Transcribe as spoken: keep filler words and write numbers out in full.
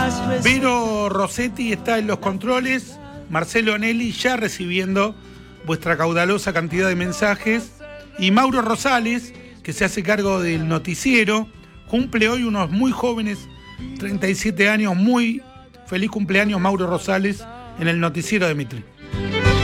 Vero Rossetti está en los controles, Marcelo Nelly ya recibiendo vuestra caudalosa cantidad de mensajes, y Mauro Rosales, que se hace cargo del noticiero, cumple hoy unos muy jóvenes, treinta y siete años, muy feliz cumpleaños Mauro Rosales en el noticiero de Mitre.